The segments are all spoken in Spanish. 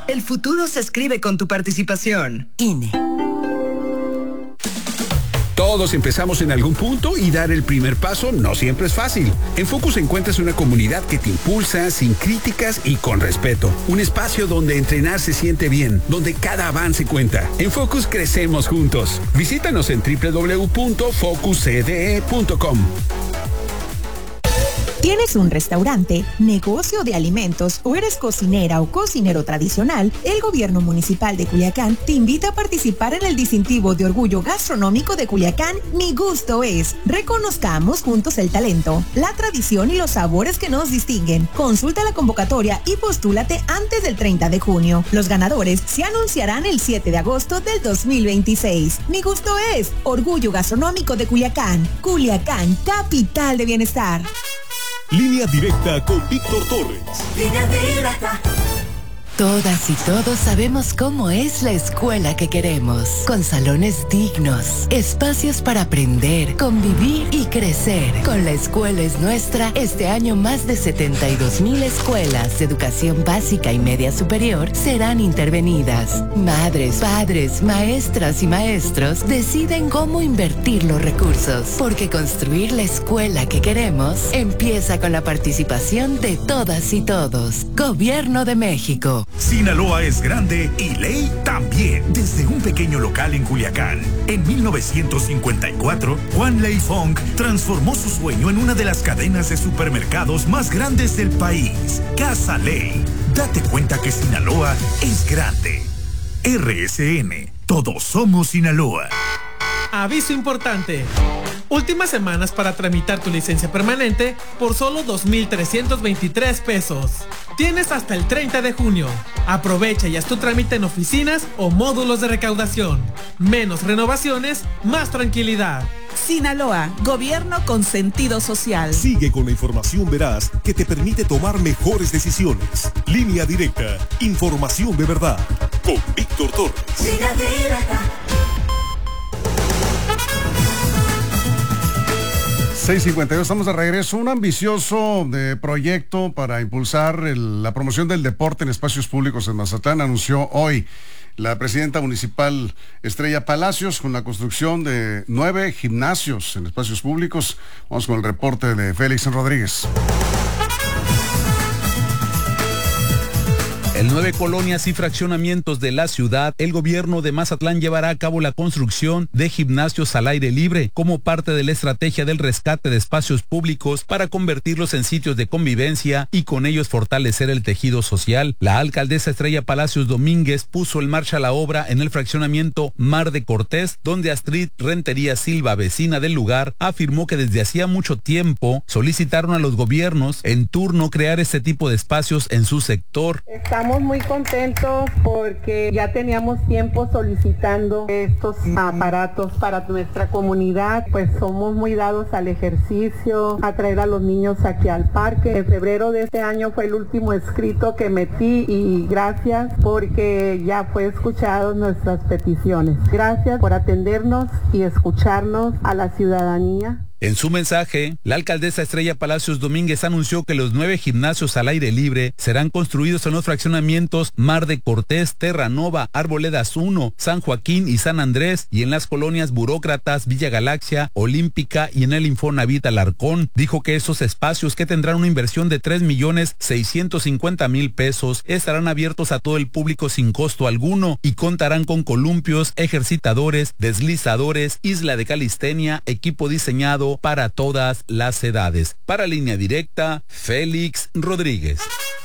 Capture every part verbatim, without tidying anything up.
El futuro se escribe con tu participación. I N E. Todos empezamos en algún punto y dar el primer paso no siempre es fácil. En Focus encuentras una comunidad que te impulsa sin críticas y con respeto. Un espacio donde entrenar se siente bien, donde cada avance cuenta. En Focus crecemos juntos. Visítanos en doble u doble u doble u punto focus c d e punto com. ¿Tienes un restaurante, negocio de alimentos o eres cocinera o cocinero tradicional? El Gobierno Municipal de Culiacán te invita a participar en el distintivo de orgullo gastronómico de Culiacán, Mi Gusto Es. Reconozcamos juntos el talento, la tradición y los sabores que nos distinguen. Consulta la convocatoria y postúlate antes del treinta de junio. Los ganadores se anunciarán el siete de agosto del dos mil veintiséis. Mi Gusto Es, orgullo gastronómico de Culiacán. Culiacán, capital de bienestar. Línea Directa con Víctor Torres. Línea Directa. Todas y todos sabemos cómo es la escuela que queremos, con salones dignos, espacios para aprender, convivir y crecer. Con La Escuela es Nuestra, este año más de setenta y dos mil escuelas de educación básica y media superior serán intervenidas. Madres, padres, maestras y maestros deciden cómo invertir los recursos, porque construir la escuela que queremos empieza con la participación de todas y todos. Gobierno de México. Sinaloa es grande y ley también. Desde un pequeño local en Culiacán, en mil novecientos cincuenta y cuatro, Juan Ley Fong transformó su sueño en una de las cadenas de supermercados más grandes del país, Casa Ley. Date cuenta que Sinaloa es grande. R S N, todos somos Sinaloa. Aviso importante. Últimas semanas para tramitar tu licencia permanente por solo dos mil trescientos veintitrés pesos. Tienes hasta el treinta de junio. Aprovecha y haz tu trámite en oficinas o módulos de recaudación. Menos renovaciones, más tranquilidad. Sinaloa, gobierno con sentido social. Sigue con la información veraz que te permite tomar mejores decisiones. Línea Directa, información de verdad. Con Víctor Torres. Línea Directa. seis cincuenta y dos, estamos de regreso. Un ambicioso de proyecto para impulsar el, la promoción del deporte en espacios públicos en Mazatlán anunció hoy la presidenta municipal Estrella Palacios con la construcción de nueve gimnasios en espacios públicos. Vamos con el reporte de Félix Rodríguez. En nueve colonias y fraccionamientos de la ciudad, el gobierno de Mazatlán llevará a cabo la construcción de gimnasios al aire libre como parte de la estrategia del rescate de espacios públicos para convertirlos en sitios de convivencia y con ellos fortalecer el tejido social. La alcaldesa Estrella Palacios Domínguez puso en marcha la obra en el fraccionamiento Mar de Cortés, donde Astrid Rentería Silva, vecina del lugar, afirmó que desde hacía mucho tiempo solicitaron a los gobiernos en turno crear este tipo de espacios en su sector. Estamos Estamos muy contentos porque ya teníamos tiempo solicitando estos aparatos para nuestra comunidad, pues somos muy dados al ejercicio, a traer a los niños aquí al parque. En febrero de este año fue el último escrito que metí y gracias porque ya fue escuchado nuestras peticiones. Gracias por atendernos y escucharnos a la ciudadanía. En su mensaje, la alcaldesa Estrella Palacios Domínguez anunció que los nueve gimnasios al aire libre serán construidos en los fraccionamientos Mar de Cortés, Terranova, Arboledas uno, San Joaquín y San Andrés, y en las colonias Burócratas, Villa Galaxia, Olímpica y en el Infonavit Alarcón. Dijo que esos espacios, que tendrán una inversión de tres millones seiscientos cincuenta mil pesos, estarán abiertos a todo el público sin costo alguno y contarán con columpios, ejercitadores, deslizadores, isla de calistenia, equipo diseñado para todas las edades. Para Línea Directa, Félix Rodríguez.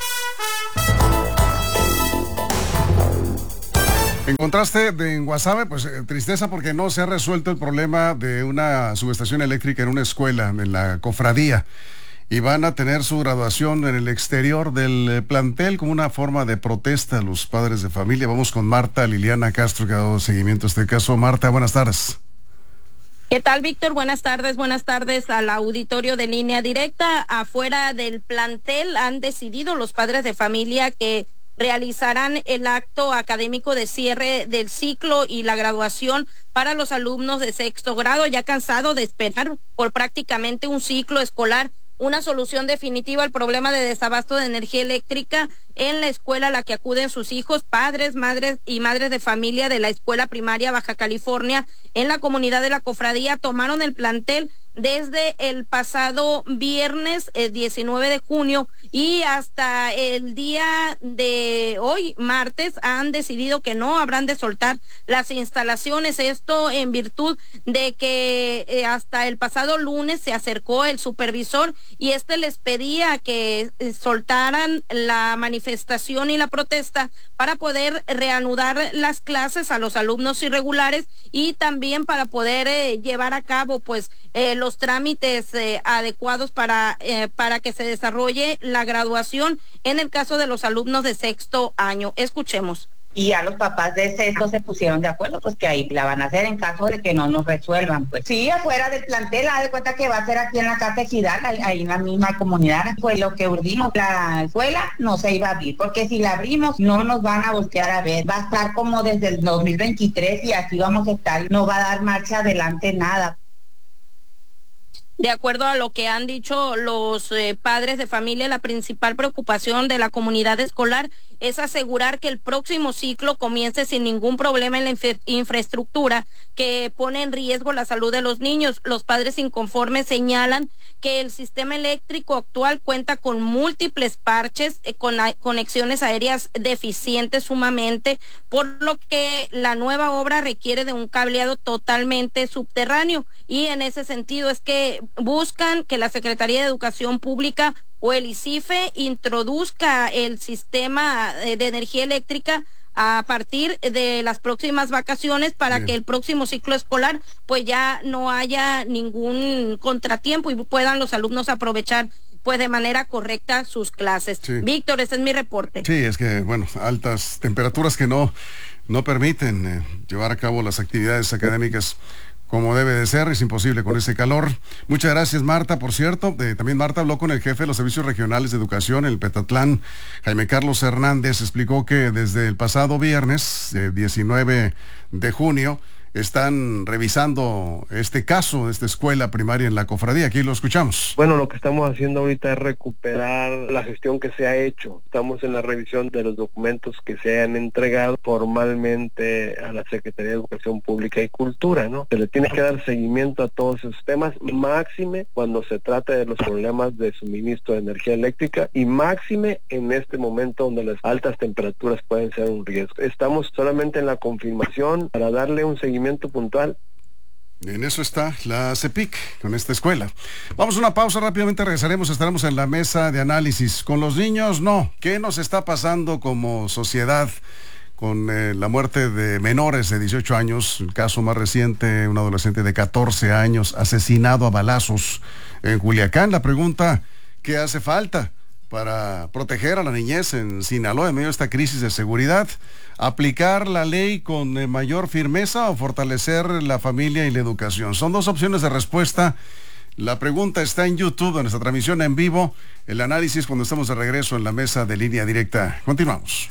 En contraste de en Guasave, pues eh, tristeza porque no se ha resuelto el problema de una subestación eléctrica en una escuela, en la cofradía. Y van a tener su graduación en el exterior del eh, plantel como una forma de protesta a los padres de familia. Vamos con Marta Liliana Castro, que ha dado seguimiento a este caso. Marta, buenas tardes. ¿Qué tal, Víctor? Buenas tardes, buenas tardes al auditorio de Línea Directa. Afuera del plantel han decidido los padres de familia que realizarán el acto académico de cierre del ciclo y la graduación para los alumnos de sexto grado, ya cansado de esperar por prácticamente un ciclo escolar una solución definitiva al problema de desabasto de energía eléctrica en la escuela a la que acuden sus hijos, padres, madres y madres de familia de la Escuela Primaria Baja California en la comunidad de la Cofradía. Tomaron el plantel desde el pasado viernes eh, diecinueve de junio y hasta el día de hoy, martes, han decidido que no habrán de soltar las instalaciones. Esto en virtud de que eh, hasta el pasado lunes se acercó el supervisor y este les pedía que eh, soltaran la manifestación y la protesta para poder reanudar las clases a los alumnos irregulares y también para poder eh, llevar a cabo pues eh, los trámites eh, adecuados para eh, para que se desarrolle la graduación en el caso de los alumnos de sexto año. Escuchemos. Y ya los papás de sexto se pusieron de acuerdo, pues que ahí la van a hacer en caso de que no nos resuelvan, pues. Sí, afuera del plantel, haz de cuenta que va a ser aquí en la Casa Equidad, ahí en la misma comunidad. Pues lo que urdimos, la escuela no se iba a abrir, porque si la abrimos no nos van a voltear a ver. Va a estar como desde el dos mil veintitrés y así vamos a estar, no va a dar marcha adelante nada. De acuerdo a lo que han dicho los eh, padres de familia, la principal preocupación de la comunidad escolar es asegurar que el próximo ciclo comience sin ningún problema en la infra infraestructura que pone en riesgo la salud de los niños. Los padres inconformes señalan que el sistema eléctrico actual cuenta con múltiples parches, eh, con conexiones aéreas deficientes sumamente, por lo que la nueva obra requiere de un cableado totalmente subterráneo y en ese sentido es que buscan que la Secretaría de Educación Pública o el ICIFE introduzca el sistema de energía eléctrica a partir de las próximas vacaciones para Bien. que el próximo ciclo escolar pues ya no haya ningún contratiempo y puedan los alumnos aprovechar pues de manera correcta sus clases. Sí. Víctor, ese es mi reporte. Sí, es que bueno, altas temperaturas que no, no permiten eh, llevar a cabo las actividades académicas como debe de ser, es imposible con ese calor. Muchas gracias, Marta, por cierto. Eh, también Marta habló con el jefe de los servicios regionales de educación en el Petatlán, Jaime Carlos Hernández. Explicó que desde el pasado viernes, eh, diecinueve de junio, están revisando este caso de esta escuela primaria en la Cofradía. Aquí lo escuchamos. Bueno, lo que estamos haciendo ahorita es recuperar la gestión que se ha hecho. Estamos en la revisión de los documentos que se han entregado formalmente a la Secretaría de Educación Pública y Cultura, ¿no? Se le tiene que dar seguimiento a todos esos temas, máxime cuando se trata de los problemas de suministro de energía eléctrica y máxime en este momento donde las altas temperaturas pueden ser un riesgo. Estamos solamente en la confirmación para darle un seguimiento puntual. En eso está la CEPIC con esta escuela. Vamos a una pausa, rápidamente regresaremos, estaremos en la mesa de análisis. Con los niños, no. ¿Qué nos está pasando como sociedad con eh, la muerte de menores de dieciocho años? El caso más reciente, un adolescente de catorce años asesinado a balazos en Culiacán. La pregunta, ¿qué hace falta para proteger a la niñez en Sinaloa en medio de esta crisis de seguridad? ¿Aplicar la ley con eh, mayor firmeza o fortalecer la familia y la educación? Son dos opciones de respuesta. La pregunta está en YouTube, en nuestra transmisión en vivo. El análisis cuando estamos de regreso en la mesa de Línea Directa. Continuamos.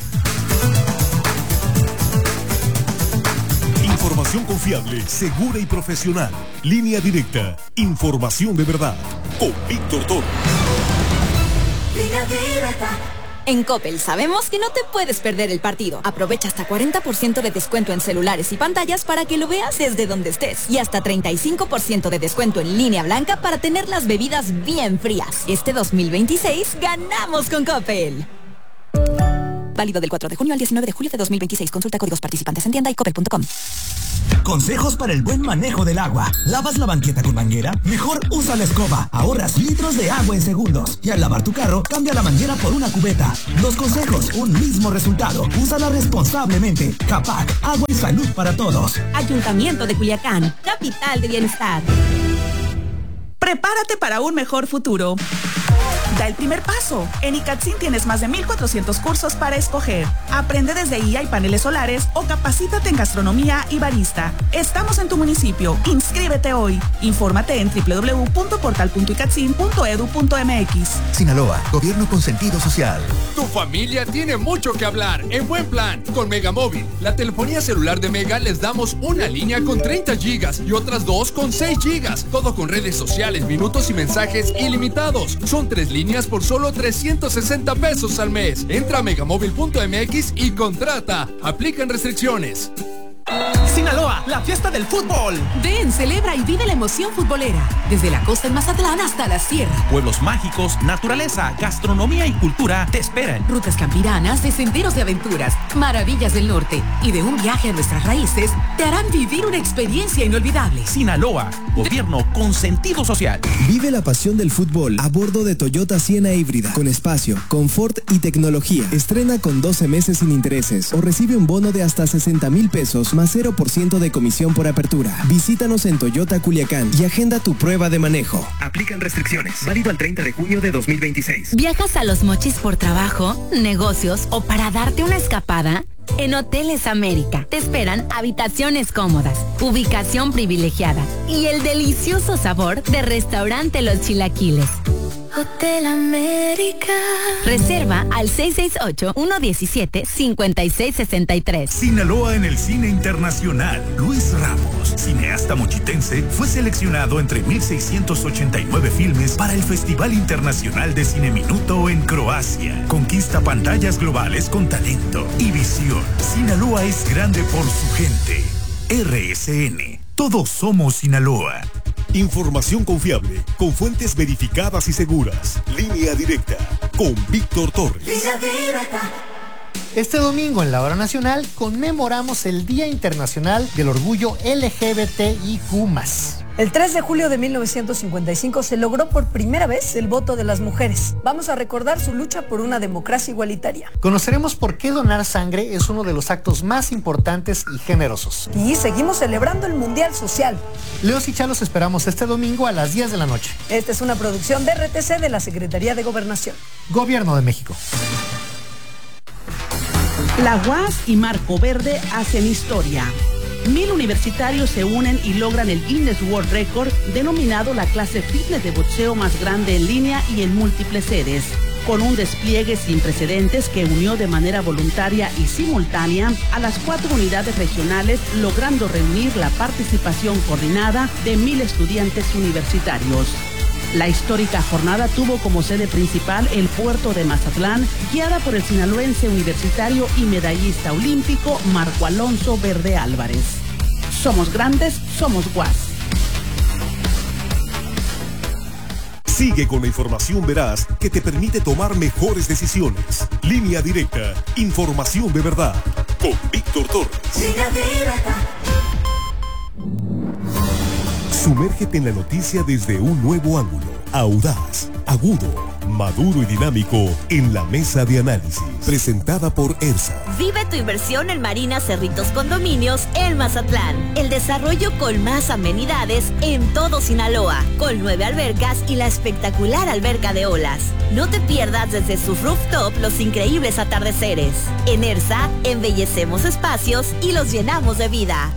Información confiable, segura y profesional. Línea Directa. Información de verdad. Con Víctor Toro. Línea Directa. En Coppel sabemos que no te puedes perder el partido. Aprovecha hasta cuarenta por ciento de descuento en celulares y pantallas para que lo veas desde donde estés. Y hasta treinta y cinco por ciento de descuento en línea blanca para tener las bebidas bien frías. Este dos mil veintiséis ganamos con Coppel. Válido del cuatro de junio al diecinueve de julio de dos mil veintiséis. Consulta códigos participantes en tienda y coppel punto com. Consejos para el buen manejo del agua. ¿Lavas la banqueta con manguera? Mejor usa la escoba. Ahorras litros de agua en segundos. Y al lavar tu carro, cambia la manguera por una cubeta. Dos consejos, un mismo resultado. Úsala responsablemente. Capac, agua y salud para todos. Ayuntamiento de Culiacán, capital de bienestar. Prepárate para un mejor futuro. Da el primer paso. En ICATSIN tienes más de mil cuatrocientos cursos para escoger. Aprende desde I A y paneles solares o capacítate en gastronomía y barista. Estamos en tu municipio. Inscríbete hoy. Infórmate en doble u doble u doble u punto portal punto icatsin punto edu punto m x. Sinaloa, gobierno con sentido social. Tu familia tiene mucho que hablar en buen plan con Megamóvil. La telefonía celular de Mega les damos una línea con treinta gigas y otras dos con seis gigas. Todo con redes sociales, minutos y mensajes ilimitados. Son tres líneas por solo trescientos sesenta pesos al mes. Entra a megamóvil punto m x y contrata. Aplican restricciones. Sinaloa, la fiesta del fútbol. Ven, celebra y vive la emoción futbolera. Desde la costa en Mazatlán hasta la sierra. Pueblos mágicos, naturaleza, gastronomía y cultura te esperan. Rutas campiranas de senderos de aventuras, maravillas del norte y de un viaje a nuestras raíces te harán vivir una experiencia inolvidable. Sinaloa, gobierno con sentido social. Vive la pasión del fútbol a bordo de Toyota Siena híbrida, con espacio, confort y tecnología. Estrena con doce meses sin intereses o recibe un bono de hasta sesenta mil pesos más cero por ciento de comisión por apertura. Visítanos en Toyota Culiacán y agenda tu prueba de manejo. Aplican restricciones. Válido al treinta de junio de dos mil veintiséis. ¿Viajas a Los Mochis por trabajo, negocios o para darte una escapada? En Hoteles América te esperan habitaciones cómodas, ubicación privilegiada y el delicioso sabor de restaurante Los Chilaquiles. Hotel América. Reserva al seis seis ocho, uno uno siete, cinco seis seis tres. Sinaloa en el cine internacional. Luis Ramos, cineasta mochitense, fue seleccionado entre mil seiscientos ochenta y nueve filmes para el Festival Internacional de Cine Minuto en Croacia. Conquista pantallas globales con talento y visión. Sinaloa es grande por su gente. R S N. Todos somos Sinaloa. Información confiable, con fuentes verificadas y seguras. Línea directa, con Víctor Torres. Línea directa. Este domingo en la Hora Nacional conmemoramos el Día Internacional del Orgullo L G B T I Q más. El tres de julio de mil novecientos cincuenta y cinco se logró por primera vez el voto de las mujeres. Vamos a recordar su lucha por una democracia igualitaria. Conoceremos por qué donar sangre es uno de los actos más importantes y generosos. Y seguimos celebrando el Mundial Social. Leos y Chalos esperamos este domingo a las diez de la noche. Esta es una producción de R T C de la Secretaría de Gobernación. Gobierno de México. La U A S y Marco Verde hacen historia. Mil universitarios se unen y logran el Guinness World Record, denominado la clase fitness de boxeo más grande en línea y en múltiples sedes. Con un despliegue sin precedentes que unió de manera voluntaria y simultánea a las cuatro unidades regionales, logrando reunir la participación coordinada de mil estudiantes universitarios. La histórica jornada tuvo como sede principal el puerto de Mazatlán, guiada por el sinaloense universitario y medallista olímpico Marco Alonso Verde Álvarez. Somos grandes, somos U A S. Sigue con la información veraz que te permite tomar mejores decisiones. Línea directa, información de verdad, con Víctor Torres. Línea directa. Sumérgete en la noticia desde un nuevo ángulo, audaz, agudo, maduro y dinámico en la mesa de análisis, presentada por ERSA. Vive tu inversión en Marina Cerritos Condominios en Mazatlán. El desarrollo con más amenidades en todo Sinaloa, con nueve albercas y la espectacular alberca de olas. No te pierdas desde su rooftop los increíbles atardeceres. En ERSA, embellecemos espacios y los llenamos de vida.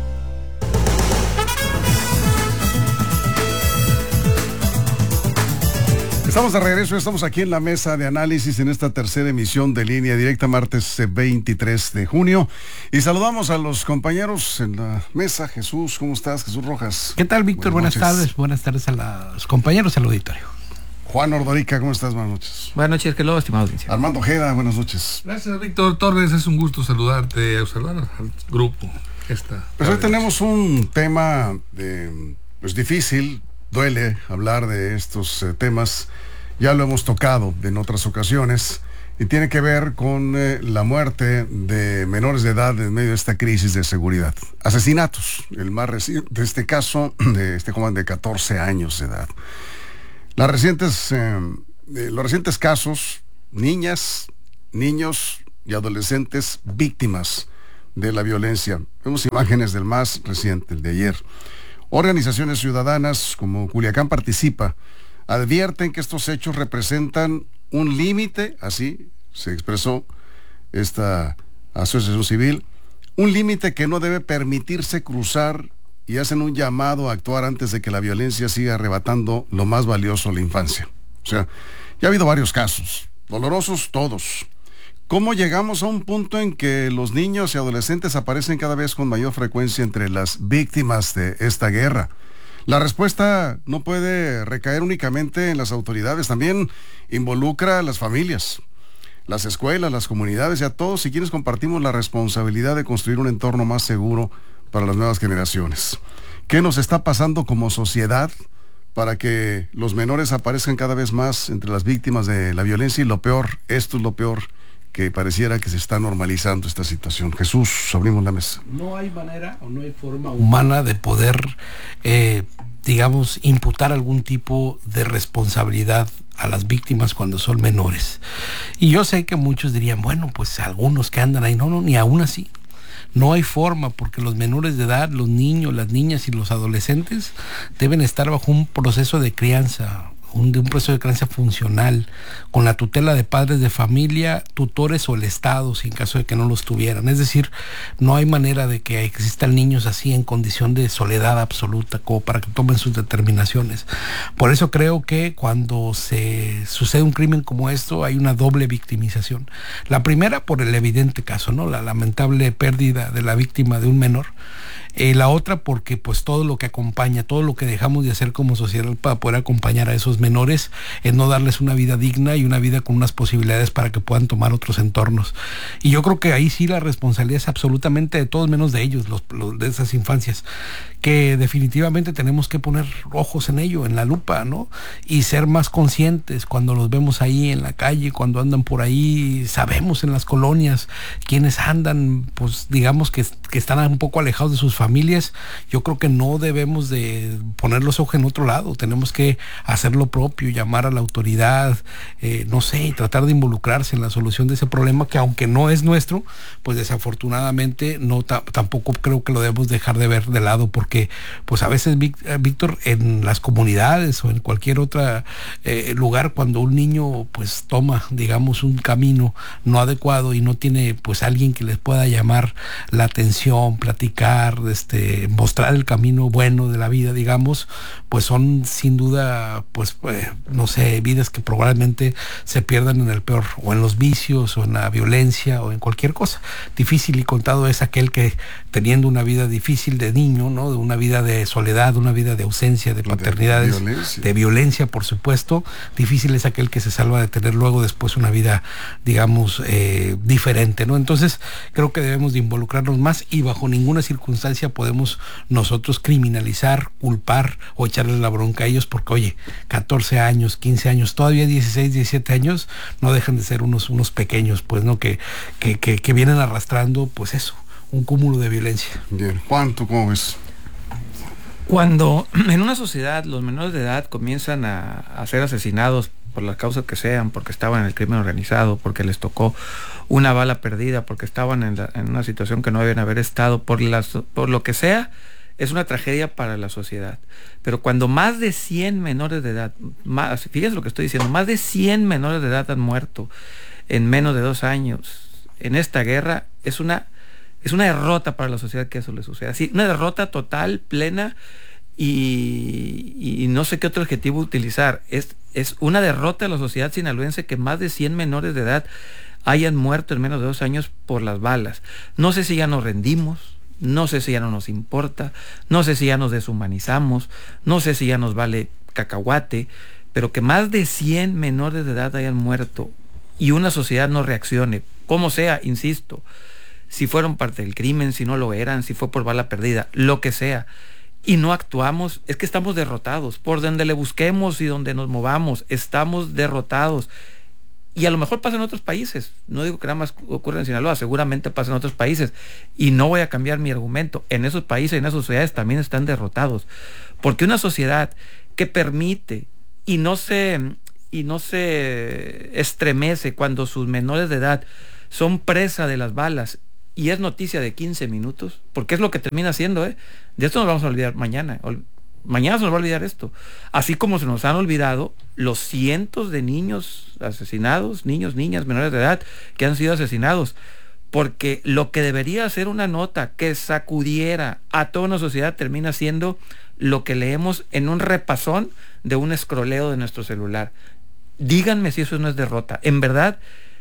Estamos de regreso, estamos aquí en la mesa de análisis en esta tercera emisión de Línea Directa, martes veintitrés de junio. Y saludamos a los compañeros en la mesa. Jesús, ¿cómo estás? Jesús Rojas. ¿Qué tal, Víctor? Buenas, buenas tardes. Buenas tardes a los compañeros al auditorio. Juan Ordorica, ¿cómo estás? Buenas noches. Buenas noches, que lo estimado audiencia. Armando Ojeda, buenas noches. Gracias, Víctor Torres. Es un gusto saludarte, a saludar al grupo. Esta pues hoy tenemos un tema de, pues difícil. Duele hablar de estos eh, temas, ya lo hemos tocado en otras ocasiones, y tiene que ver con eh, la muerte de menores de edad en medio de esta crisis de seguridad. Asesinatos, el más reciente de este caso, de este joven de catorce años de edad. Las recientes, eh, eh, los recientes casos, niñas, niños y adolescentes víctimas de la violencia. Vemos imágenes del más reciente, el de ayer. Organizaciones ciudadanas como Culiacán Participa advierten que estos hechos representan un límite, así se expresó esta asociación civil, un límite que no debe permitirse cruzar, y hacen un llamado a actuar antes de que la violencia siga arrebatando lo más valioso a la infancia. O sea, ya ha habido varios casos, dolorosos todos. ¿Cómo llegamos a un punto en que los niños y adolescentes aparecen cada vez con mayor frecuencia entre las víctimas de esta guerra? La respuesta no puede recaer únicamente en las autoridades, también involucra a las familias, las escuelas, las comunidades y a todos y quienes compartimos la responsabilidad de construir un entorno más seguro para las nuevas generaciones. ¿Qué nos está pasando como sociedad para que los menores aparezcan cada vez más entre las víctimas de la violencia? Y lo peor, esto es lo peor, que pareciera que se está normalizando esta situación. Jesús, abrimos la mesa. No hay manera o no hay forma humana de poder, eh, digamos, imputar algún tipo de responsabilidad a las víctimas cuando son menores. Y yo sé que muchos dirían, bueno, pues algunos que andan ahí, no, no, ni aún así. No hay forma, porque los menores de edad, los niños, las niñas y los adolescentes deben estar bajo un proceso de crianza, un, de un proceso de crianza funcional, con la tutela de padres de familia, tutores o el Estado, si en caso de que no los tuvieran. Es decir, no hay manera de que existan niños así en condición de soledad absoluta, como para que tomen sus determinaciones. Por eso creo que cuando se sucede un crimen como esto, hay una doble victimización. La primera por el evidente caso, ¿no? La lamentable pérdida de la víctima de un menor. Eh, la otra porque pues todo lo que acompaña, todo lo que dejamos de hacer como sociedad para poder acompañar a esos menores, es no darles una vida digna y una vida con unas posibilidades para que puedan tomar otros entornos. Y yo creo que ahí sí la responsabilidad es absolutamente de todos menos de ellos, los, los de esas infancias, que definitivamente tenemos que poner ojos en ello, en la lupa, ¿no? Y ser más conscientes cuando los vemos ahí en la calle, cuando andan por ahí, sabemos en las colonias quienes andan, pues digamos que, que están un poco alejados de sus familias. familias, yo creo que no debemos de poner los ojos en otro lado, tenemos que hacer lo propio, llamar a la autoridad, eh, no sé, y tratar de involucrarse en la solución de ese problema que aunque no es nuestro, pues desafortunadamente no ta- tampoco creo que lo debemos dejar de ver de lado, porque pues a veces, Víctor, en las comunidades o en cualquier otro eh, lugar, cuando un niño pues toma, digamos, un camino no adecuado y no tiene pues alguien que les pueda llamar la atención, platicar, Este, mostrar el camino bueno de la vida, digamos, pues son sin duda, pues, pues no sé, vidas que probablemente se pierdan en el peor, o en los vicios, o en la violencia, o en cualquier cosa. Difícil y contado es aquel que, teniendo una vida difícil de niño, ¿no? De una vida de soledad, una vida de ausencia, de paternidades, de violencia, de violencia por supuesto, difícil es aquel que se salva de tener luego después una vida, digamos, eh, diferente, ¿no? Entonces, creo que debemos de involucrarnos más y bajo ninguna circunstancia podemos nosotros criminalizar, culpar o echarle la bronca a ellos, porque oye, catorce años, quince años, todavía dieciséis, diecisiete años, no dejan de ser unos, unos pequeños, pues, ¿no? Que, que, que, que vienen arrastrando, pues eso, un cúmulo de violencia. Bien, Juan, ¿tú cómo ves? Cuando en una sociedad los menores de edad comienzan a, a ser asesinados por las causas que sean, porque estaban en el crimen organizado, porque les tocó una bala perdida, porque estaban en, la, en una situación que no deben haber estado, por, las, por lo que sea, es una tragedia para la sociedad. Pero cuando más de cien menores de edad, más, fíjense lo que estoy diciendo, más de cien menores de edad han muerto en menos de dos años en esta guerra, es una, es una derrota para la sociedad que eso le suceda. Así, una derrota total, plena, y, y no sé qué otro adjetivo utilizar. Es, es una derrota de la sociedad sinaloense que más de cien menores de edad hayan muerto en menos de dos años por las balas. No sé si ya nos rendimos, no sé si ya no nos importa, no sé si ya nos deshumanizamos, no sé si ya nos vale cacahuate, pero que más de cien menores de edad hayan muerto y una sociedad no reaccione, como sea, insisto, si fueron parte del crimen, si no lo eran, si fue por bala perdida, lo que sea, y no actuamos, es que estamos derrotados. Por donde le busquemos y donde nos movamos, estamos derrotados. Y a lo mejor pasa en otros países, no digo que nada más ocurre en Sinaloa, seguramente pasa en otros países, y no voy a cambiar mi argumento. En esos países y en esas sociedades también están derrotados, porque una sociedad que permite y no se, y no se estremece cuando sus menores de edad son presa de las balas, y es noticia de quince minutos, porque es lo que termina siendo, ¿eh? De esto nos vamos a olvidar mañana. Mañana se nos va a olvidar esto. Así como se nos han olvidado los cientos de niños asesinados, niños, niñas, menores de edad, que han sido asesinados. Porque lo que debería ser una nota que sacudiera a toda una sociedad termina siendo lo que leemos en un repasón de un escroleo de nuestro celular. Díganme si eso no es derrota. En verdad,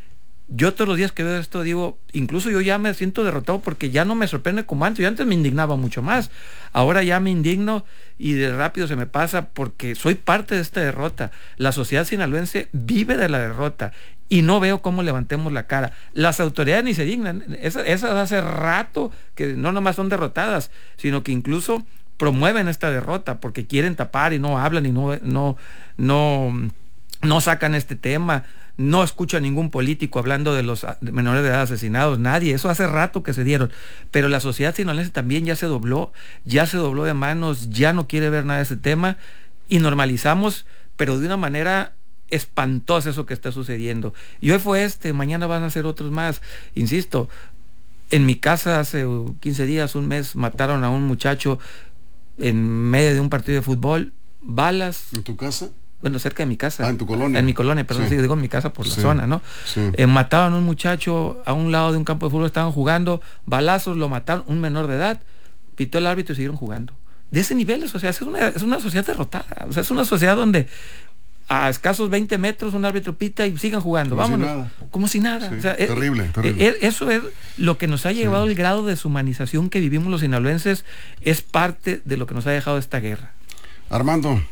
yo todos los días que veo esto digo, incluso yo ya me siento derrotado porque ya no me sorprende como antes. Yo antes me indignaba mucho más. Ahora ya me indigno y de rápido se me pasa porque soy parte de esta derrota. La sociedad sinaloense vive de la derrota y no veo cómo levantemos la cara. Las autoridades ni se dignan. Esas, esas hace rato que no nomás son derrotadas, sino que incluso promueven esta derrota porque quieren tapar y no hablan y no, no, no, no sacan este tema. No escucho a ningún político hablando de los menores de edad asesinados, nadie, eso hace rato que se dieron, pero la sociedad sinaloense también ya se dobló, ya se dobló de manos, ya no quiere ver nada de ese tema y normalizamos, pero de una manera espantosa eso que está sucediendo. Y hoy fue este, mañana van a ser otros más, insisto, en mi casa hace quince días, un mes, mataron a un muchacho en medio de un partido de fútbol, balas. ¿En tu casa? Bueno, cerca de mi casa. Ah, en tu colonia. En mi colonia, perdón, sí, sí digo en mi casa por la sí, zona, ¿no? Sí. Eh, mataron a un muchacho a un lado de un campo de fútbol, estaban jugando, balazos, lo mataron, un menor de edad, pitó el árbitro y siguieron jugando. De ese nivel de sociedad, es una, es una sociedad derrotada, o sea, es una sociedad donde a escasos veinte metros un árbitro pita y sigan jugando, como vámonos, si nada. como si nada. Sí, o sea, terrible, eh, terrible. Eh, eso es lo que nos ha llevado, sí. El grado de deshumanización que vivimos los sinaloenses, es parte de lo que nos ha dejado esta guerra. Armando.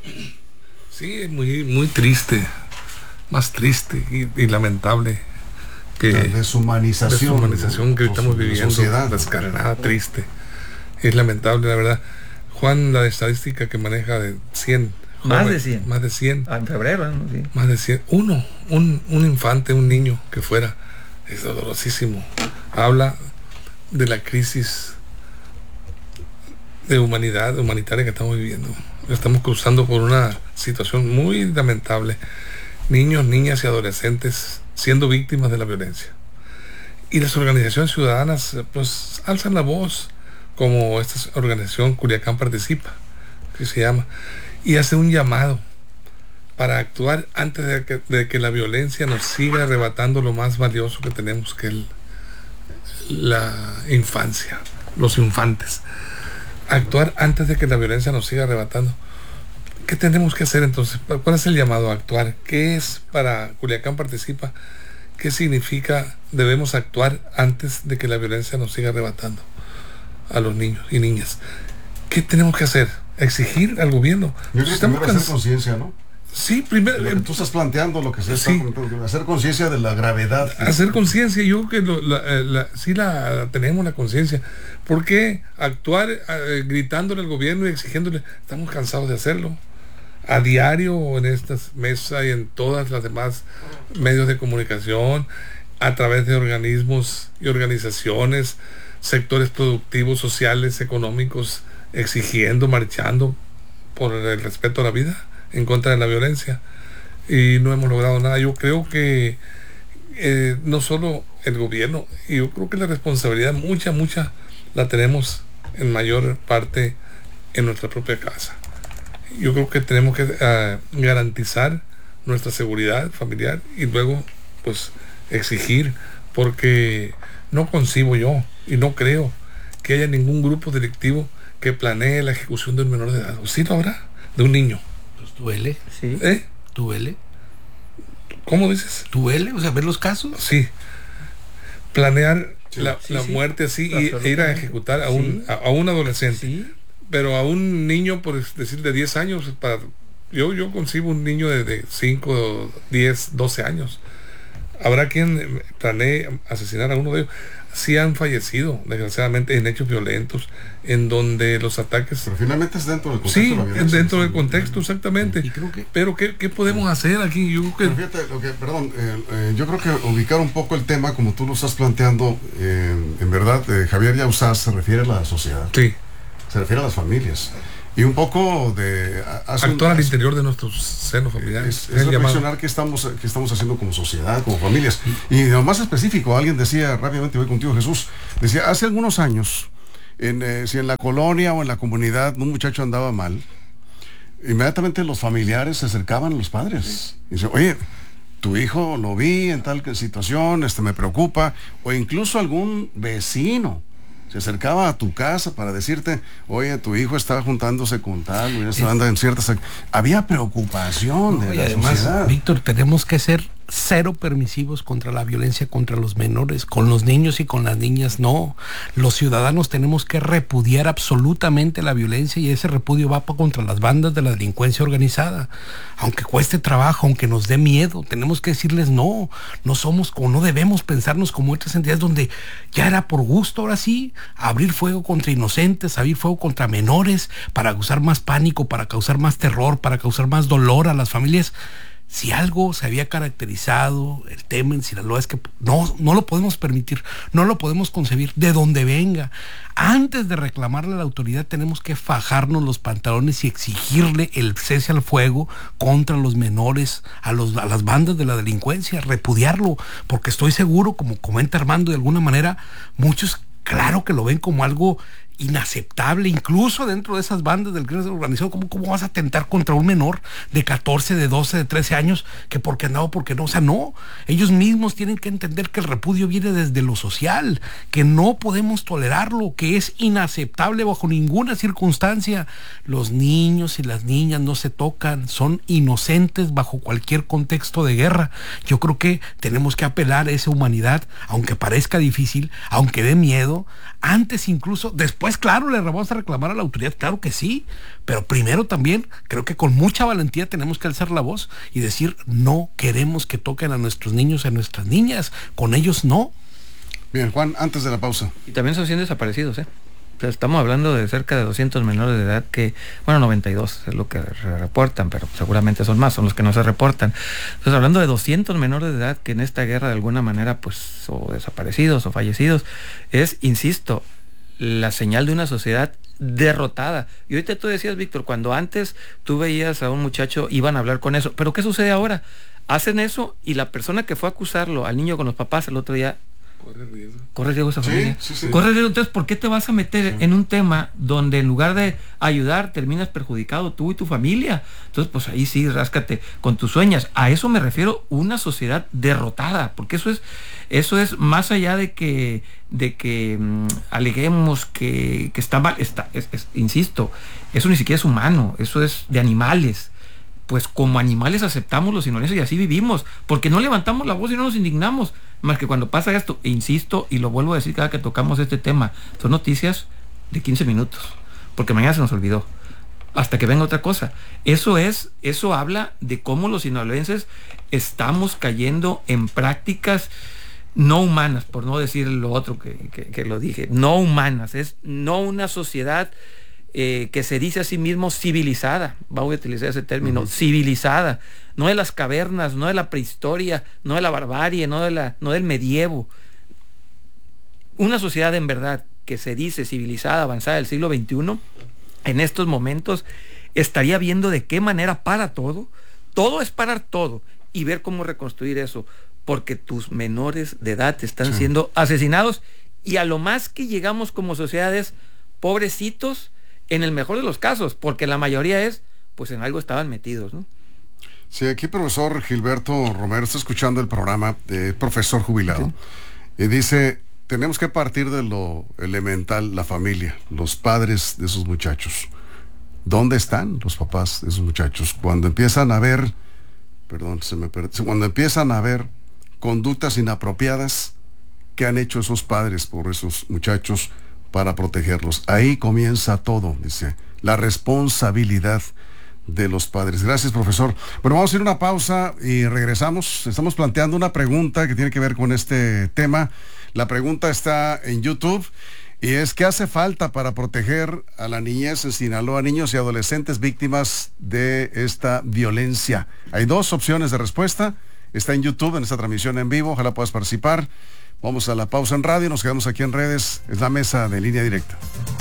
Sí, muy, muy triste, más triste y, y lamentable que la deshumanización, deshumanización que estamos viviendo, sociedad. Descarnada, triste, es lamentable la verdad. Juan, la estadística que maneja de cien, más joven, de cien, más de cien, ah, en febrero, ¿no? Sí. Más de cien, uno, un, un infante, un niño que fuera, es dolorosísimo. Habla de la crisis de humanidad, humanitaria que estamos viviendo. Estamos cruzando por una situación muy lamentable. Niños, niñas y adolescentes siendo víctimas de la violencia. Y las organizaciones ciudadanas pues alzan la voz, como esta organización Culiacán Participa, que se llama, y hace un llamado para actuar antes de que, de que la violencia nos siga arrebatando lo más valioso que tenemos, que es la infancia, los infantes. Actuar antes de que la violencia nos siga arrebatando. ¿Qué tenemos que hacer entonces? ¿Cuál es el llamado a actuar? ¿Qué es para Culiacán Participa? ¿Qué significa debemos actuar antes de que la violencia nos siga arrebatando a los niños y niñas? ¿Qué tenemos que hacer? Exigir al gobierno. Yo creo que primero hacer conciencia, ¿no? Sí, primero. Lo que tú estás planteando, lo que se sí. está, hacer conciencia de la gravedad. Hacer conciencia, yo creo que lo, la, la, sí la tenemos la conciencia. ¿Por qué actuar eh, gritándole al gobierno y exigiéndole? Estamos cansados de hacerlo. A diario en estas mesas y en todas las demás medios de comunicación, a través de organismos y organizaciones, sectores productivos, sociales, económicos, exigiendo, marchando por el respeto a la vida, en contra de la violencia, y no hemos logrado nada. Yo creo que eh, no solo el gobierno, y yo creo que la responsabilidad mucha, mucha la tenemos en mayor parte en nuestra propia casa. Yo creo que tenemos que uh, garantizar nuestra seguridad familiar y luego pues exigir, porque no concibo yo y no creo que haya ningún grupo delictivo que planee la ejecución de un menor de edad. ¿O sí lo habrá? De un niño. Pues duele. Sí. ¿Eh? Duele. ¿Cómo dices? Duele, o sea, ver los casos. Sí. Planear sí, la, sí, la sí. muerte así y e ir a ejecutar a un, sí. a, a un adolescente. Sí. Pero a un niño, por decir, de diez años, para, yo, yo concibo un niño de, de cinco, diez, doce años. Habrá quien planee asesinar a uno de ellos. Sí han fallecido, desgraciadamente, en hechos violentos, en donde los ataques... Pero finalmente es dentro del contexto sí, de la violencia. dentro del contexto, exactamente. Y creo que... Pero ¿qué, qué podemos hacer aquí? Yo creo que... Pero fíjate, lo que, perdón, eh, eh, yo creo que ubicar un poco el tema, como tú lo estás planteando, eh, en verdad, eh, Javier Yauzás se refiere a la sociedad. Sí. Se refiere a las familias. Y un poco de... Actuar un, al interior de nuestros senos familiares. Es, es, es reflexionar qué estamos, qué estamos haciendo como sociedad, como familias. Y lo más específico, alguien decía, rápidamente voy contigo, Jesús, decía, hace algunos años, en, eh, si en la colonia o en la comunidad un muchacho andaba mal, inmediatamente los familiares se acercaban a los padres. Y dicen, oye, tu hijo lo vi en tal situación, este me preocupa. O incluso algún vecino se acercaba a tu casa para decirte, oye, tu hijo está juntándose con tal, o ya anda en ciertas... Había preocupación no, de y la además, sociedad. Víctor, tenemos que ser cero permisivos contra la violencia contra los menores, con los niños y con las niñas no. Los ciudadanos tenemos que repudiar absolutamente la violencia, y ese repudio va contra las bandas de la delincuencia organizada. Aunque cueste trabajo, aunque nos dé miedo, tenemos que decirles no, no somos como, no debemos pensarnos como otras entidades donde ya era por gusto, ahora sí, abrir fuego contra inocentes, abrir fuego contra menores, para causar más pánico, para causar más terror, para causar más dolor a las familias. Si algo se había caracterizado, el tema en Sinaloa, es que no, no lo podemos permitir, no lo podemos concebir, de donde venga. Antes de reclamarle a la autoridad, tenemos que fajarnos los pantalones y exigirle el cese al fuego contra los menores, a, los, a las bandas de la delincuencia, repudiarlo, porque estoy seguro, como comenta Armando, de alguna manera, muchos, claro que lo ven como algo inaceptable, incluso dentro de esas bandas del crimen organizado. ¿Cómo, ¿Cómo vas a atentar contra un menor de catorce, de doce, de trece años, que porque andaba, porque no? O sea, no, ellos mismos tienen que entender que el repudio viene desde lo social, que no podemos tolerarlo, que es inaceptable bajo ninguna circunstancia. Los niños y las niñas no se tocan, son inocentes bajo cualquier contexto de guerra. Yo creo que tenemos que apelar a esa humanidad, aunque parezca difícil, aunque dé miedo, antes incluso, después claro, le vamos a reclamar a la autoridad, claro que sí, pero primero también creo que con mucha valentía tenemos que alzar la voz y decir, no queremos que toquen a nuestros niños y a nuestras niñas, con ellos no. Bien, Juan, antes de la pausa. Y también son desaparecidos, ¿eh? O sea, estamos hablando de cerca de doscientos menores de edad que, bueno, noventa y dos es lo que reportan, pero seguramente son más, son los que no se reportan. Entonces, hablando de doscientos menores de edad que en esta guerra de alguna manera, pues, o desaparecidos o fallecidos, es, insisto, la señal de una sociedad derrotada. Y ahorita tú decías, Víctor, cuando antes tú veías a un muchacho, iban a hablar con eso, pero ¿qué sucede ahora? Hacen eso y la persona que fue a acusarlo, al niño con los papás, el otro día, corre riesgo. Corre riesgo esa familia. Sí, sí, sí. Corre riesgo. Entonces, ¿por qué te vas a meter sí. en un tema donde en lugar de ayudar terminas perjudicado tú y tu familia? Entonces, pues ahí sí, ráscate con tus sueños. A eso me refiero, una sociedad derrotada, porque eso es, eso es más allá de que, de que um, aleguemos que, que está mal, está, es, es, insisto, eso ni siquiera es humano, eso es de animales. Pues como animales aceptamos los ignorantes y así vivimos, porque no levantamos la voz y no nos indignamos, más que cuando pasa esto. E insisto, y lo vuelvo a decir cada que tocamos este tema, son noticias de quince minutos, porque mañana se nos olvidó, hasta que venga otra cosa. Eso es, eso habla de cómo los sinaloenses estamos cayendo en prácticas no humanas, por no decir lo otro que, que, que lo dije, no humanas, es no una sociedad Eh, que se dice a sí mismo civilizada, voy a utilizar ese término, uh-huh. civilizada, no de las cavernas, no de la prehistoria, no de la barbarie, no, de la, no del medievo. Una sociedad en verdad que se dice civilizada, avanzada del siglo veintiuno, en estos momentos estaría viendo de qué manera para todo, todo es parar todo y ver cómo reconstruir eso, porque tus menores de edad están sí. siendo asesinados, y a lo más que llegamos como sociedades, pobrecitos, en el mejor de los casos, porque la mayoría es, pues en algo estaban metidos, ¿no? Sí, aquí profesor Gilberto Romero está escuchando el programa, de profesor jubilado, sí. y dice, tenemos que partir de lo elemental, la familia, los padres de esos muchachos. ¿Dónde están los papás de esos muchachos? Cuando empiezan a ver, perdón, se me perdió, cuando empiezan a ver conductas inapropiadas que han hecho esos padres por esos muchachos, para protegerlos. Ahí comienza todo, dice, la responsabilidad de los padres. Gracias, profesor. Bueno, vamos a ir a una pausa y regresamos. Estamos planteando una pregunta que tiene que ver con este tema. La pregunta está en YouTube y es, ¿qué hace falta para proteger a la niñez en Sinaloa, niños y adolescentes víctimas de esta violencia? Hay dos opciones de respuesta. Está en YouTube, en esta transmisión en vivo. Ojalá puedas participar. Vamos a la pausa en radio, nos quedamos aquí en redes. Es la mesa de Línea Directa.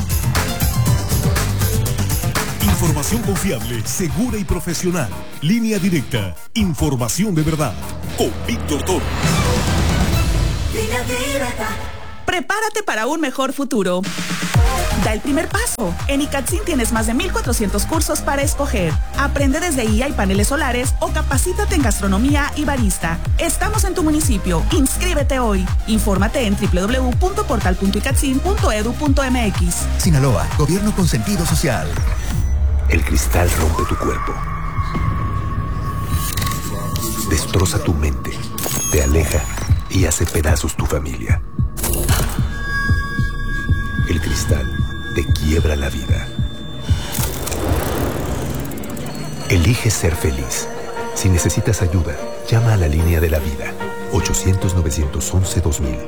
Información confiable, segura y profesional. Línea Directa. Información de verdad. Con Víctor Toro. Línea Directa. Prepárate para un mejor futuro. Da el primer paso. En ICATSIN tienes más de mil cuatrocientos cursos para escoger. Aprende desde I A y paneles solares o capacítate en gastronomía y barista. Estamos en tu municipio. Inscríbete hoy. Infórmate en doble u doble u doble u punto portal punto icatsin punto edu punto m x. Sinaloa, gobierno con sentido social. El cristal rompe tu cuerpo. Destroza tu mente. Te aleja y hace pedazos tu familia. El cristal te quiebra la vida. Elige ser feliz. Si necesitas ayuda, llama a la línea de la vida. ochocientos, novecientos once, dos mil.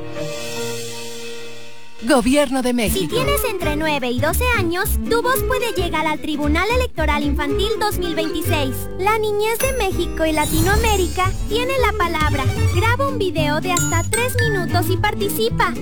Gobierno de México. Si tienes entre nueve y doce años, tu voz puede llegar al Tribunal Electoral Infantil dos mil veintiséis. La niñez de México y Latinoamérica tiene la palabra. Graba un video de hasta tres minutos y participa.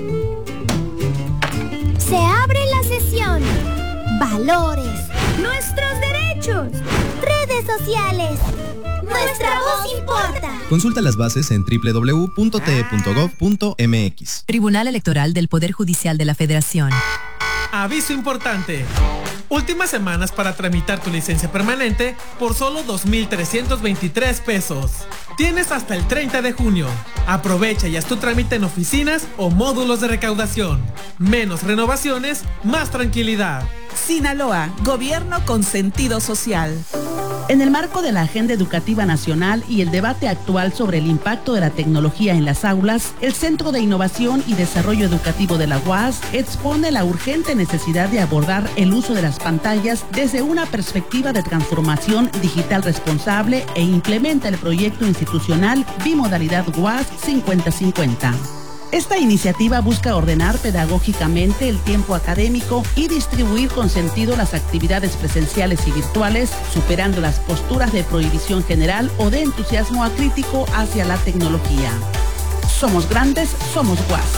Se abre la sesión. Valores. Nuestros derechos. Redes sociales. Nuestra voz importa. Consulta las bases en doble u doble u doble u punto t e punto gov punto m x. Tribunal Electoral del Poder Judicial de la Federación. Aviso importante. Últimas semanas para tramitar tu licencia permanente por solo dos mil trescientos veintitrés pesos. Tienes hasta el treinta de junio. Aprovecha y haz tu trámite en oficinas o módulos de recaudación. Menos renovaciones, más tranquilidad. Sinaloa, gobierno con sentido social. En el marco de la Agenda Educativa Nacional y el debate actual sobre el impacto de la tecnología en las aulas, el Centro de Innovación y Desarrollo Educativo de la U A S expone la urgente necesidad de abordar el uso de las pantallas desde una perspectiva de transformación digital responsable e implementa el proyecto institucional Bimodalidad U A S cincuenta cincuenta. Esta iniciativa busca ordenar pedagógicamente el tiempo académico y distribuir con sentido las actividades presenciales y virtuales, superando las posturas de prohibición general o de entusiasmo acrítico hacia la tecnología. Somos grandes, somos U A S.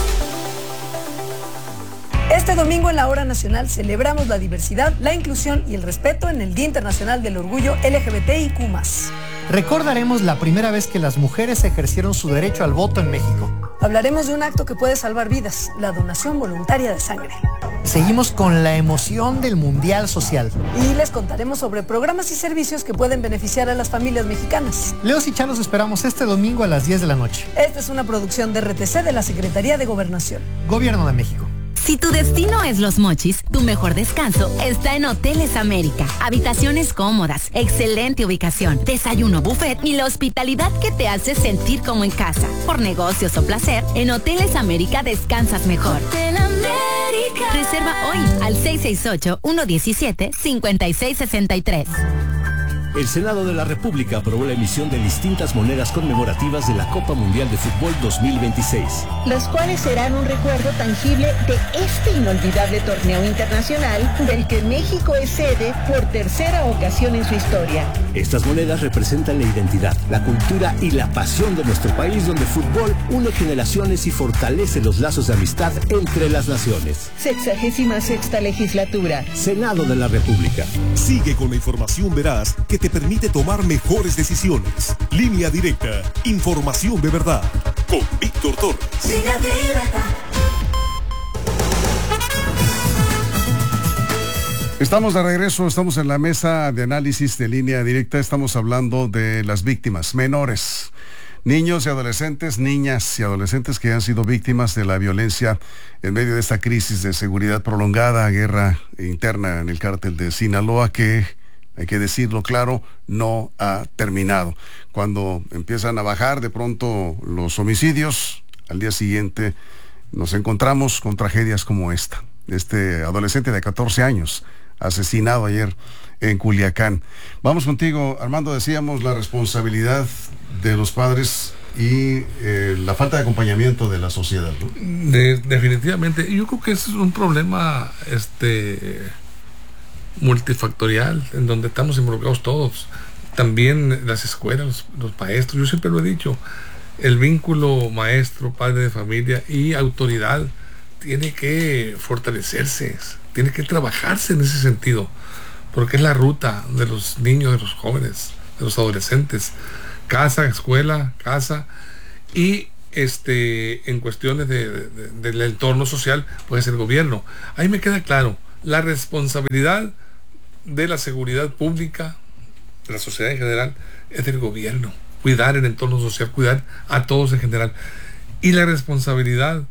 Este domingo en la Hora Nacional celebramos la diversidad, la inclusión y el respeto en el Día Internacional del Orgullo L G B T I Q más. Recordaremos la primera vez que las mujeres ejercieron su derecho al voto en México. Hablaremos de un acto que puede salvar vidas, la donación voluntaria de sangre. Seguimos con la emoción del Mundial Social. Y les contaremos sobre programas y servicios que pueden beneficiar a las familias mexicanas. Leos y Chá los esperamos este domingo a las diez de la noche. Esta es una producción de R T C de la Secretaría de Gobernación. Gobierno de México. Si tu destino es Los Mochis, tu mejor descanso está en Hoteles América. Habitaciones cómodas, excelente ubicación, desayuno buffet y la hospitalidad que te hace sentir como en casa. Por negocios o placer, en Hoteles América descansas mejor. Hotel América. Reserva hoy al seis seis ocho, uno uno siete, cinco seis seis tres. El Senado de la República aprobó la emisión de distintas monedas conmemorativas de la Copa Mundial de Fútbol dos mil veintiséis. Las cuales serán un recuerdo tangible de este inolvidable torneo internacional del que México es sede por tercera ocasión en su historia. Estas monedas representan la identidad, la cultura y la pasión de nuestro país, donde el fútbol une generaciones y fortalece los lazos de amistad entre las naciones. Sexagésima sexta legislatura. Senado de la República. Sigue con la información veraz que te permite tomar mejores decisiones. Línea Directa. Información de verdad. Con Víctor Torres. Línea Directa. Estamos de regreso, estamos en la mesa de análisis de Línea Directa. Estamos hablando de las víctimas menores. Niños y adolescentes, niñas y adolescentes que han sido víctimas de la violencia en medio de esta crisis de seguridad prolongada, guerra interna en el cártel de Sinaloa, que, hay que decirlo claro, no ha terminado. Cuando empiezan a bajar de pronto los homicidios, al día siguiente nos encontramos con tragedias como esta. Este adolescente de catorce años, asesinado ayer en Culiacán. Vamos contigo, Armando. Decíamos la responsabilidad de los padres y eh, la falta de acompañamiento de la sociedad, ¿no? De, definitivamente. Yo creo que ese es un problema este multifactorial, en donde estamos involucrados todos. También las escuelas, los, los maestros. Yo siempre lo he dicho, el vínculo maestro, padre de familia y autoridad tiene que fortalecerse, tiene que trabajarse en ese sentido, porque es la ruta de los niños, de los jóvenes, de los adolescentes. Casa, escuela, casa, y este, en cuestiones de, de, de, del entorno social, pues el gobierno. Ahí me queda claro, la responsabilidad de la seguridad pública, de la sociedad en general, es del gobierno. Cuidar el entorno social, cuidar a todos en general. Y la responsabilidad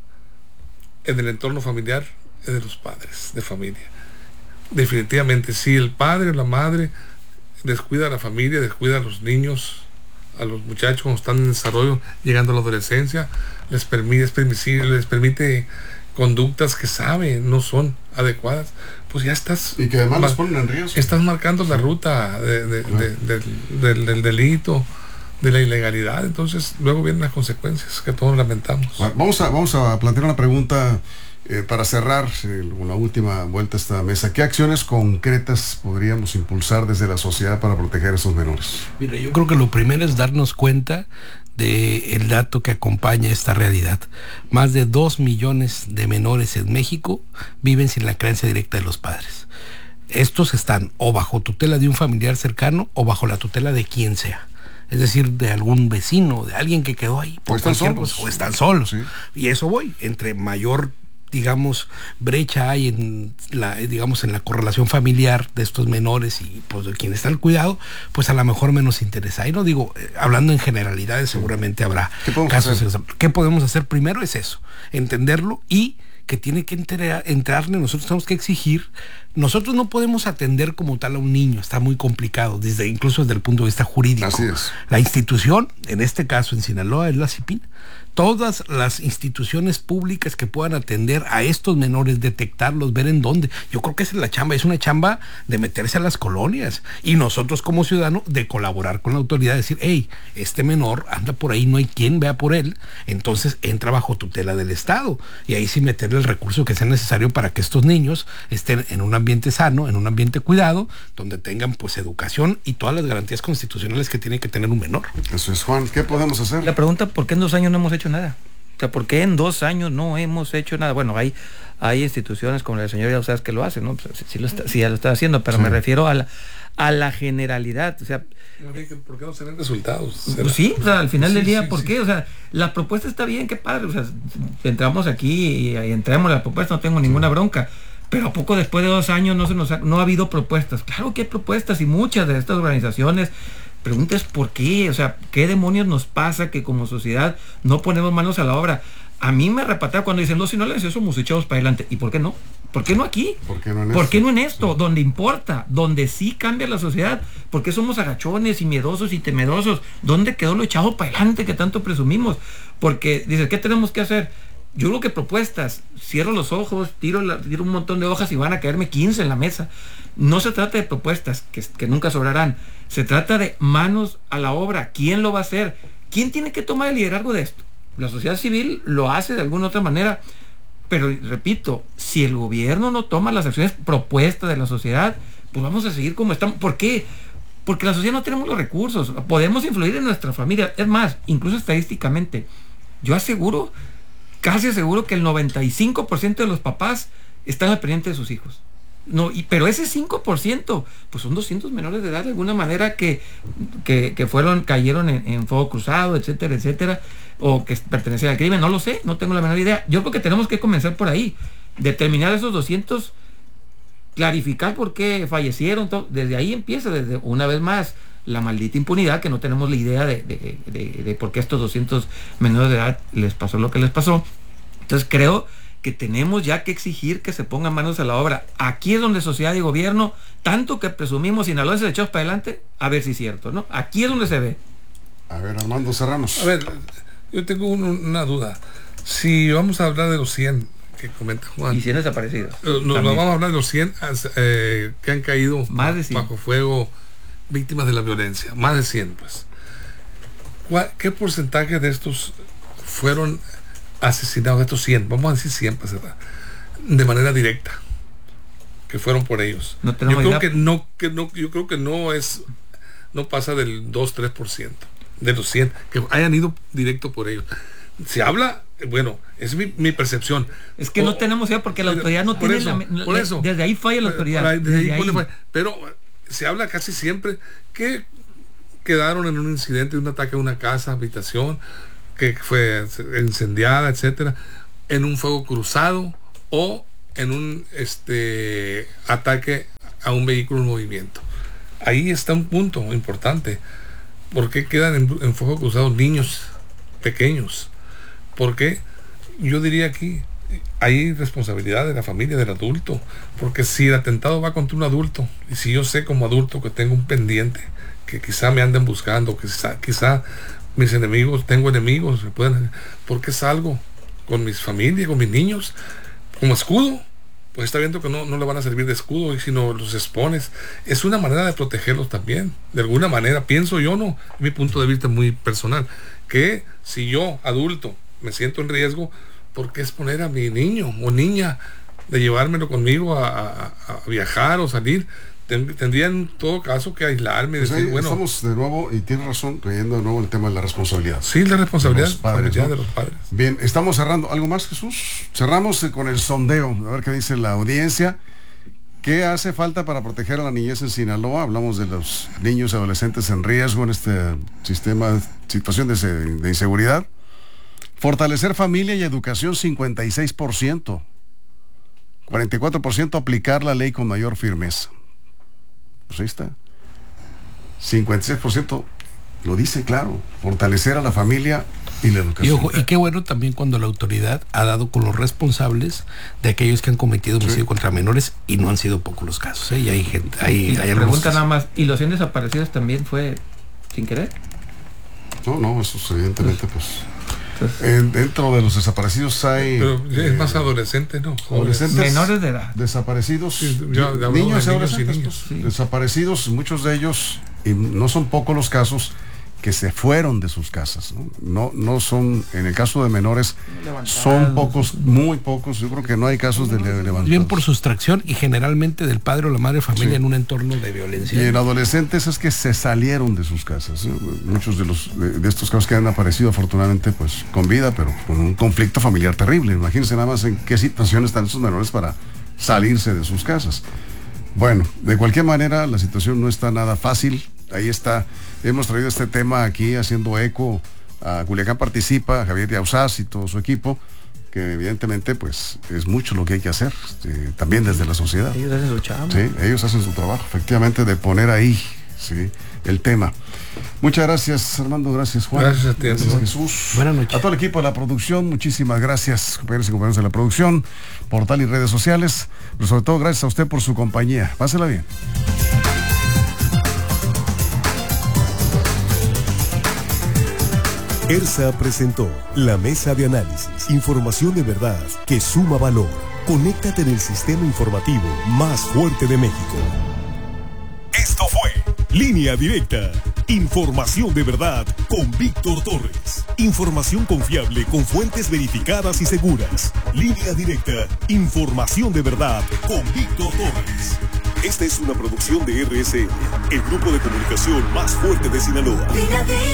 en el entorno familiar es de los padres de familia. Definitivamente, si el padre o la madre descuida a la familia, descuida a los niños, a los muchachos cuando están en desarrollo, llegando a la adolescencia, les permite, es permisible, les permite conductas que sabe no son adecuadas, pues ya estás... Y que además los ponen en riesgo. Estás marcando la ruta de, de, de, de, de, del, del delito, de la ilegalidad, entonces luego vienen las consecuencias que todos lamentamos. Bueno, vamos, a, vamos a plantear una pregunta eh, para cerrar eh, la última vuelta a esta mesa. ¿Qué acciones concretas podríamos impulsar desde la sociedad para proteger a esos menores? Mira, yo creo que lo primero es darnos cuenta del dato que acompaña esta realidad. Más de dos millones de menores en México viven sin la creencia directa de los padres. Estos están o bajo tutela de un familiar cercano o bajo la tutela de quien sea. Es decir, de algún vecino, de alguien que quedó ahí. Por o están solos. Cosa, o están solos. Sí. Y eso voy, entre mayor, digamos, brecha hay en la, digamos, en la correlación familiar de estos menores y pues de quien está al cuidado, pues a lo mejor menos interesa. Y no digo, eh, hablando en generalidades, seguramente habrá ¿Qué casos. Hacer? ¿Qué podemos hacer? Primero es eso, entenderlo y que tiene que entrar, entrarle, nosotros tenemos que exigir. Nosotros no podemos atender como tal a un niño, está muy complicado, desde incluso desde el punto de vista jurídico. Así es. La institución, en este caso en Sinaloa, es la CIPIN. Todas las instituciones públicas que puedan atender a estos menores, detectarlos, ver en dónde. Yo creo que esa es la chamba, es una chamba de meterse a las colonias. Y nosotros como ciudadanos de colaborar con la autoridad, decir, hey, este menor anda por ahí, no hay quien vea por él, entonces entra bajo tutela del Estado. Y ahí sí meterle el recurso que sea necesario para que estos niños estén en un ambiente sano, en un ambiente cuidado, donde tengan pues educación y todas las garantías constitucionales que tiene que tener un menor. Eso es, Juan, ¿qué podemos hacer? La pregunta, ¿por qué en dos años no hemos hecho nada? O sea, ¿por qué en dos años no hemos hecho nada? Bueno, hay, hay instituciones como la señora Yausas que lo hacen, ¿no? Pues, sí, lo está, sí, ya lo está haciendo, pero sí. Me refiero a la, a la generalidad, o sea... ¿Por qué no se ven resultados? Pues sí, o sea, al final sí, del día, sí, ¿por sí. qué? O sea, la propuesta está bien, qué padre, o sea, entramos aquí y, y entramos a la propuesta, no tengo ninguna bronca, pero ¿a poco después de dos años no, se nos ha, no ha habido propuestas? Claro que hay propuestas y muchas de estas organizaciones... Preguntas por qué, o sea, ¿qué demonios nos pasa que como sociedad no ponemos manos a la obra? A mí me repatea cuando dicen, no, si no les somos echados para adelante. ¿Y por qué no? ¿Por qué no aquí? ¿Por qué no en ¿Por esto? qué no en esto? Sí. Donde importa, donde sí cambia la sociedad. ¿Por qué somos agachones y miedosos y temerosos? ¿Dónde quedó lo echado para adelante que tanto presumimos? Porque dices, ¿qué tenemos que hacer? Yo creo que propuestas, cierro los ojos, tiro, la, tiro un montón de hojas y van a caerme quince en la mesa. No se trata de propuestas que, que nunca sobrarán. Se trata de manos a la obra. ¿Quién lo va a hacer? ¿Quién tiene que tomar el liderazgo de esto? La sociedad civil lo hace de alguna otra manera. Pero repito, si el gobierno no toma las acciones propuestas de la sociedad, pues vamos a seguir como estamos. ¿Por qué? Porque la sociedad no tenemos los recursos. Podemos influir en nuestra familia. Es más, incluso estadísticamente, yo aseguro, casi aseguro que el noventa y cinco por ciento de los papás están al pendiente de sus hijos. No, y, pero ese cinco por ciento, pues son doscientos menores de edad de alguna manera que, que, que fueron, cayeron en, en fuego cruzado, etcétera, etcétera, o que pertenecían al crimen, no lo sé, no tengo la menor idea. Yo creo que tenemos que comenzar por ahí, determinar esos doscientos, clarificar por qué fallecieron, todo. Desde ahí empieza, desde una vez más, la maldita impunidad, que no tenemos la idea de, de, de, de por qué a estos doscientos menores de edad les pasó lo que les pasó. Entonces creo que tenemos ya que exigir que se pongan manos a la obra. Aquí es donde sociedad y gobierno, tanto que presumimos Sinaloa se echó para adelante, a ver si es cierto, ¿no? Aquí es donde se ve. A ver, Armando Serranos. A ver, yo tengo un, una duda. Si vamos a hablar de los cien que comenta Juan. Y cien desaparecidos. Nos no, vamos a hablar de los cien eh, que han caído más de cien bajo fuego, víctimas de la violencia. Más de cien, pues. ¿Qué porcentaje de estos fueron asesinados, de estos cien, vamos a decir cien, pues, de manera directa, que fueron por ellos? No yo creo que no, que no, yo creo que no es, no pasa del dos tres por ciento de los cien que hayan ido directo por ellos. Se habla, bueno, es mi, mi percepción. Es que o, no tenemos idea porque la autoridad no tiene eso, la, por eso, desde ahí falla la autoridad. Desde desde ahí ahí. Pero se habla casi siempre que quedaron en un incidente, un ataque a una casa, habitación, que fue incendiada, etcétera, en un fuego cruzado o en un este ataque a un vehículo en movimiento. Ahí está un punto importante. ¿Por qué quedan en, en fuego cruzado niños pequeños? Porque yo diría aquí hay responsabilidad de la familia, del adulto, porque si el atentado va contra un adulto y si yo sé como adulto que tengo un pendiente, que quizá me anden buscando, que quizá, quizá mis enemigos, tengo enemigos, me pueden, ¿por qué salgo con mis familias, con mis niños como escudo? Pues está viendo que no, no le van a servir de escudo, y si no los expones, es una manera de protegerlos también, de alguna manera, pienso yo, no, mi punto de vista muy personal, que si yo, adulto, me siento en riesgo, ¿por qué exponer a mi niño o niña de llevármelo conmigo a, a, a viajar o salir? Tendría en todo caso que aislarme y pues decir, bueno... Estamos de nuevo, y tienes razón, trayendo de nuevo el tema de la responsabilidad. Sí, la responsabilidad de los padres, ¿no? de los padres. Bien, estamos cerrando. ¿Algo más, Jesús? Cerramos con el sondeo, a ver qué dice la audiencia. ¿Qué hace falta para proteger a la niñez en Sinaloa? Hablamos de los niños y adolescentes en riesgo en este sistema, situación de, de inseguridad. Fortalecer familia y educación, cincuenta y seis por ciento. cuarenta y cuatro por ciento aplicar la ley con mayor firmeza. Pues ahí está. cincuenta y seis por ciento lo dice claro. Fortalecer a la familia y la educación. Y, ojo, y qué bueno también cuando la autoridad ha dado con los responsables de aquellos que han cometido homicidio sí. contra menores, y no han sido pocos los casos, ¿eh? Y hay gente, hay, y hay pregunta nada más, ¿y los cien desaparecidos también fue sin querer? No, no, eso es evidentemente pues... Eh, dentro de los desaparecidos hay... Pero es eh, más adolescentes, ¿no? Adolescentes. Menores de edad. Desaparecidos. Sí, yo, yo niños y de adolescentes. Niños y niños. Pues, sí. Desaparecidos, muchos de ellos, y no son pocos los casos, que se fueron de sus casas, ¿no? No, no son, en el caso de menores, son pocos, muy pocos. Yo creo que no hay casos de levantados. Bien por sustracción y generalmente del padre o la madre familia sí. en un entorno de violencia. Y en adolescentes es que se salieron de sus casas, ¿eh? Muchos de los de, de estos casos que han aparecido afortunadamente pues con vida, pero con un conflicto familiar terrible. Imagínense nada más en qué situación están estos menores para salirse de sus casas. Bueno, de cualquier manera la situación no está nada fácil. Ahí está, hemos traído este tema aquí haciendo eco a Culiacán Participa, a Javier Yauzás y todo su equipo, que evidentemente pues es mucho lo que hay que hacer, eh, también desde la sociedad. Ellos hacen su chamba. Sí, ellos hacen su trabajo, efectivamente, de poner ahí sí, el tema. Muchas gracias, Armando, gracias, Juan. Gracias a ti, gracias, Jesús. Buenas noches. A todo el equipo de la producción, muchísimas gracias, compañeros y compañeras de la producción, portal y redes sociales, pero sobre todo gracias a usted por su compañía. Pásela bien. ERSA presentó la mesa de análisis, información de verdad que suma valor. Conéctate en el sistema informativo más fuerte de México. Esto fue Línea Directa, información de verdad con Víctor Torres. Información confiable con fuentes verificadas y seguras. Línea Directa, información de verdad con Víctor Torres. Esta es una producción de R S N, el grupo de comunicación más fuerte de Sinaloa.